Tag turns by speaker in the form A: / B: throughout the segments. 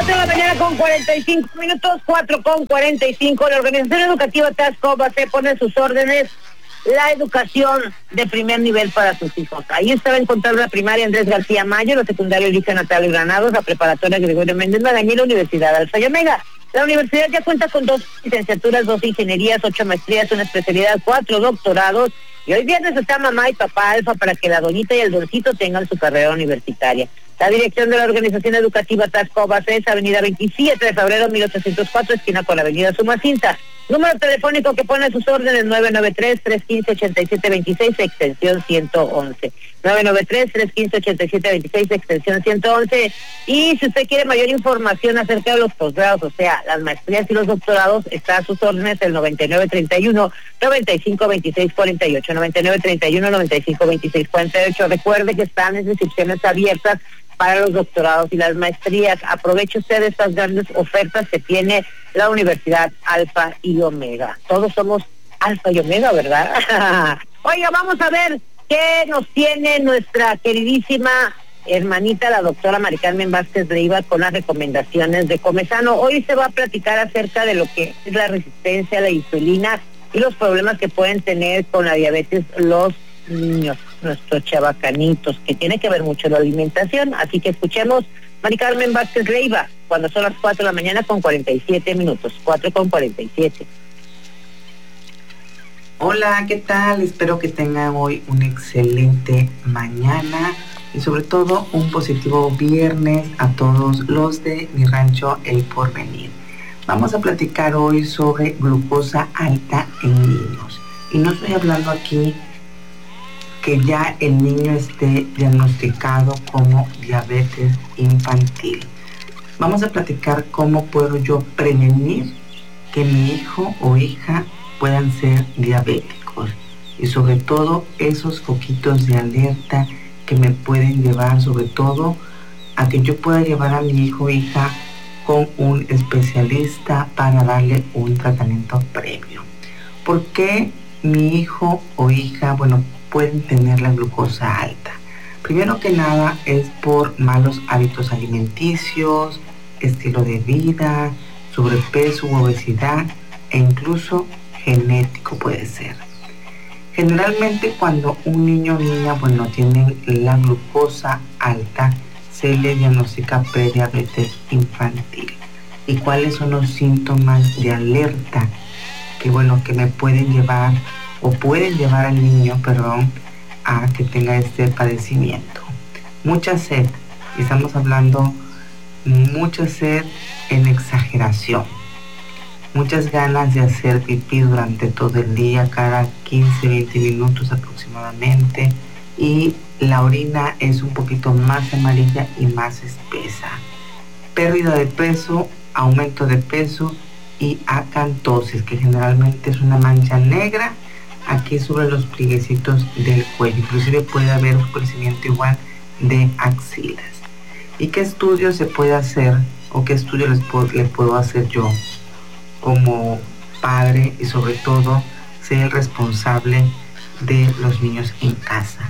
A: 4:45, 4:45. La Organización Educativa Tascoba se pone a sus órdenes la educación de primer nivel para sus hijos. Ahí está a encontrar la primaria Andrés García Mayo, la secundaria Elisa Natalia Granados, la preparatoria Gregorio Méndez Magaña y la Universidad Alfa y Omega. La universidad ya cuenta con 2 licenciaturas, 2 ingenierías, 8 maestrías, una especialidad, 4 doctorados. Y hoy viernes está mamá y papá Alfa para que la doñita y el doncito tengan su carrera universitaria. La dirección de la Organización Educativa Tascoba es Avenida 27 de febrero 1804, esquina con la Avenida Sumacinta. Número telefónico que pone a sus órdenes 993-315-8726, extensión 111. 993-315-8726, extensión 111. Y si usted quiere mayor información acerca de los posgrados, o sea, las maestrías y los doctorados, está a sus órdenes el 9931-952648. 9931-952648. Recuerde que están en inscripciones abiertas para los doctorados y las maestrías. Aproveche usted estas grandes ofertas que tiene la Universidad Alfa y Omega. Todos somos Alfa y Omega, ¿verdad? Oiga, vamos a ver qué nos tiene nuestra queridísima hermanita, la doctora Mari Carmen Vázquez Leiva, con las recomendaciones de Comezano. Hoy se va a platicar acerca de lo que es la resistencia a la insulina y los problemas que pueden tener con la diabetes los niños, nuestros chabacanitos, que tiene que ver mucho la alimentación. Así que escuchemos Mari Carmen Vázquez Leiva cuando son las 4:47 4:47.
B: Hola, ¿qué tal? Espero que tengan hoy un excelente mañana y sobre todo un positivo viernes a todos los de mi rancho El Porvenir. Vamos a platicar hoy sobre glucosa alta en niños. Y no estoy hablando aquí que ya el niño esté diagnosticado como diabetes infantil. Vamos a platicar cómo puedo yo prevenir que mi hijo o hija puedan ser diabéticos y sobre todo esos foquitos de alerta que me pueden llevar sobre todo a que yo pueda llevar a mi hijo o hija con un especialista para darle un tratamiento previo. ¿Por qué mi hijo o hija, pueden tener la glucosa alta? Primero que nada es por malos hábitos alimenticios, estilo de vida, sobrepeso u obesidad e incluso genético puede ser. Generalmente cuando un niño o niña tienen la glucosa alta, se le diagnostica prediabetes infantil. ¿Y cuáles son los síntomas de alerta que me pueden llevar o pueden llevar al niño, a que tenga este padecimiento? Mucha sed, y estamos hablando mucha sed en exageración, muchas ganas de hacer pipí durante todo el día, cada 15-20 minutos aproximadamente, y la orina es un poquito más amarilla y más espesa, pérdida de peso, aumento de peso y acantosis, que generalmente es una mancha negra aquí sobre los plieguecitos del cuello. Inclusive puede haber un crecimiento igual de axilas. ¿Y qué estudio se puede hacer o qué estudio les puedo hacer yo como padre y sobre todo ser el responsable de los niños en casa?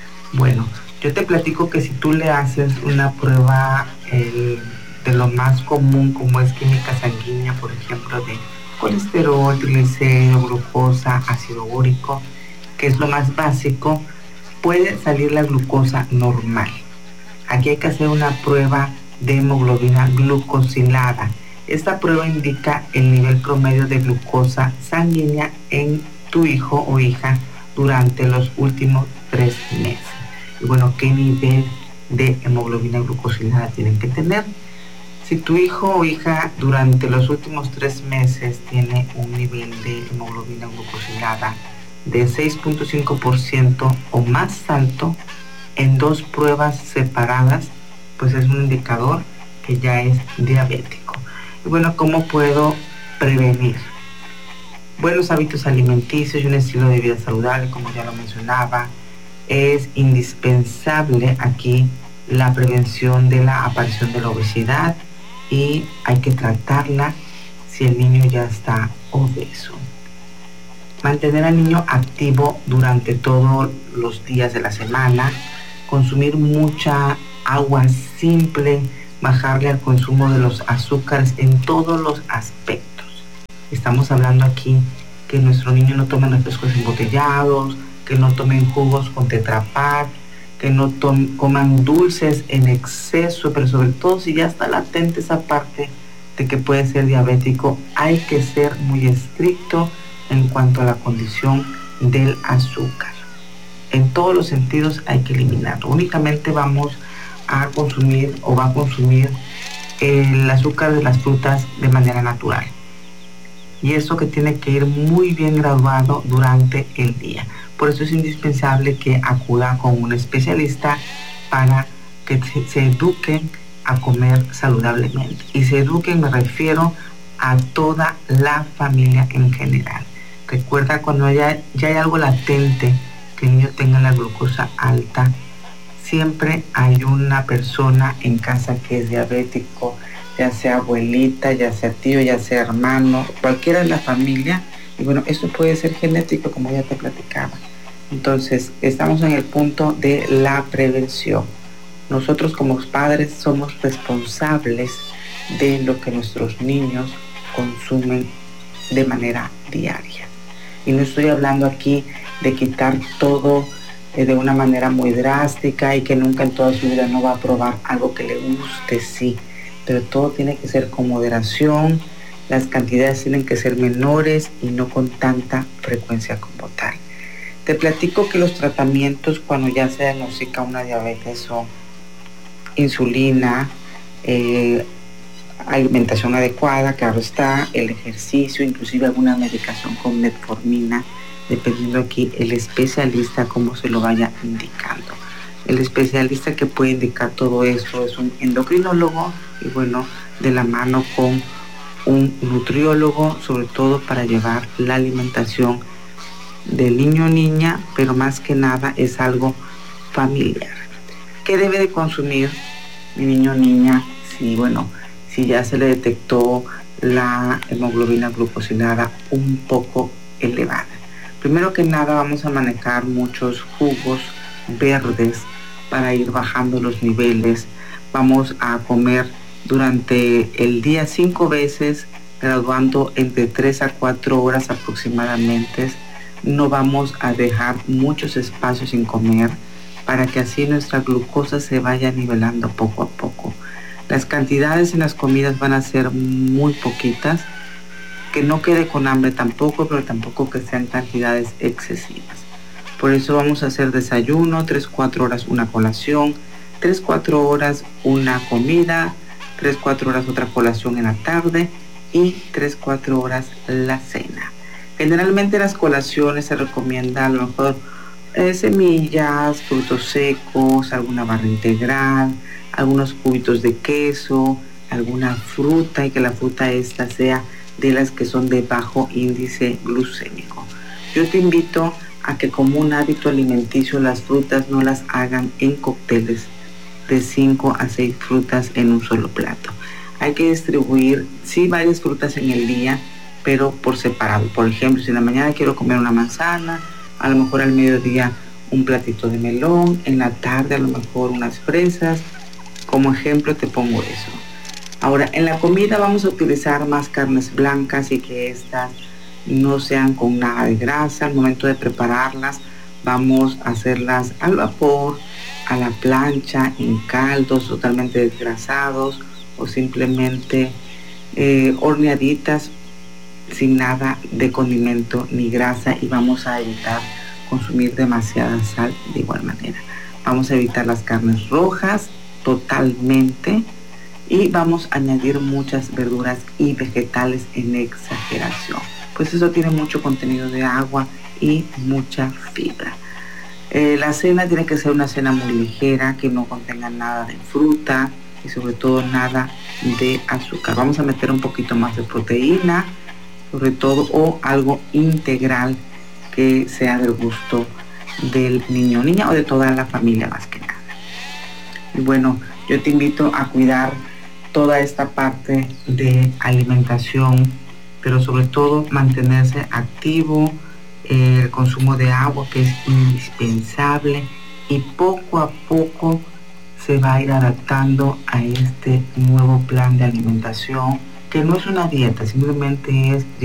B: Yo te platico que si tú le haces una prueba de lo más común, como es química sanguínea, por ejemplo, de colesterol, triglicéridos, glucosa, ácido úrico, que es lo más básico, puede salir la glucosa normal. Aquí hay que hacer una prueba de hemoglobina glucosilada. Esta prueba indica el nivel promedio de glucosa sanguínea en tu hijo o hija durante los últimos 3 meses. Y ¿qué nivel de hemoglobina glucosilada tienen que tener? Si tu hijo o hija durante los últimos 3 meses tiene un nivel de hemoglobina glucosilada de 6.5% o más alto en 2 pruebas separadas, pues es un indicador que ya es diabético. Y ¿cómo puedo prevenir? Buenos hábitos alimenticios y un estilo de vida saludable, como ya lo mencionaba. Es indispensable aquí la prevención de la aparición de la obesidad, y hay que tratarla si el niño ya está obeso. Mantener al niño activo durante todos los días de la semana, consumir mucha agua simple bajarle al consumo de los azúcares en todos los aspectos. Estamos hablando aquí que nuestros niños no tomen refrescos embotellados, que no tomen jugos con Tetra Pak, que no coman dulces en exceso, pero sobre todo si ya está latente esa parte de que puede ser diabético, hay que ser muy estricto en cuanto a la condición del azúcar. En todos los sentidos hay que eliminarlo. Únicamente vamos a consumir o va a consumir el azúcar de las frutas de manera natural. Y eso que tiene que ir muy bien graduado durante el día. Por eso es indispensable que acuda con un especialista para que se eduquen a comer saludablemente. Y se eduquen, me refiero a toda la familia en general. Recuerda, cuando ya hay algo latente, que el niño tenga la glucosa alta, siempre hay una persona en casa que es diabético, ya sea abuelita, ya sea tío, ya sea hermano, cualquiera de la familia. Y bueno, eso puede ser genético, como ya te platicaba. Entonces, estamos en el punto de la prevención. Nosotros como padres somos responsables de lo que nuestros niños consumen de manera diaria. Y no estoy hablando aquí de quitar todo de una manera muy drástica y que nunca en toda su vida no va a probar algo que le guste, sí. Pero todo tiene que ser con moderación, las cantidades tienen que ser menores y no con tanta frecuencia como tal. Te platico que los tratamientos cuando ya se diagnostica una diabetes son insulina, alimentación adecuada, claro está, el ejercicio, inclusive alguna medicación con metformina, dependiendo aquí el especialista cómo se lo vaya indicando. El especialista que puede indicar todo esto es un endocrinólogo y bueno, de la mano con un nutriólogo, sobre todo para llevar la alimentación del niño o niña, pero más que nada es algo familiar. ¿Qué debe de consumir mi niño o niña si ya se le detectó la hemoglobina glucosilada un poco elevada? Primero que nada vamos a manejar muchos jugos verdes para ir bajando los niveles. Vamos a comer durante el día 5 veces, graduando entre 3 a 4 horas aproximadamente. No vamos a dejar muchos espacios sin comer para que así nuestra glucosa se vaya nivelando poco a poco. Las cantidades en las comidas van a ser muy poquitas, que no quede con hambre tampoco, pero tampoco que sean cantidades excesivas. Por eso vamos a hacer desayuno, 3-4 horas una colación, 3-4 horas una comida, 3-4 horas otra colación en la tarde y 3-4 horas la cena. Generalmente las colaciones se recomienda a lo mejor semillas, frutos secos, alguna barra integral, algunos cubitos de queso, alguna fruta, y que la fruta esta sea de las que son de bajo índice glucémico. Yo te invito a que como un hábito alimenticio las frutas no las hagan en cócteles de 5 a 6 frutas en un solo plato. Hay que distribuir, sí, varias frutas en el día, pero por separado. Por ejemplo, si en la mañana quiero comer una manzana, a lo mejor al mediodía un platito de melón, en la tarde a lo mejor unas fresas. Como ejemplo te pongo eso. Ahora, en la comida vamos a utilizar más carnes blancas y que estas no sean con nada de grasa. Al momento de prepararlas vamos a hacerlas al vapor, a la plancha, en caldos totalmente desgrasados o simplemente horneaditas sin nada de condimento ni grasa, y vamos a evitar consumir demasiada sal de igual manera. Vamos a evitar las carnes rojas totalmente y vamos a añadir muchas verduras y vegetales en exageración, pues eso tiene mucho contenido de agua y mucha fibra. La cena tiene que ser una cena muy ligera, que no contenga nada de fruta y sobre todo nada de azúcar. Vamos a meter un poquito más de proteína, sobre todo, o algo integral que sea del gusto del niño o niña o de toda la familia más que nada. Y bueno, yo te invito a cuidar toda esta parte de alimentación, pero sobre todo mantenerse activo, el consumo de agua que es indispensable, y poco a poco se va a ir adaptando a este nuevo plan de alimentación, que no es una dieta, simplemente es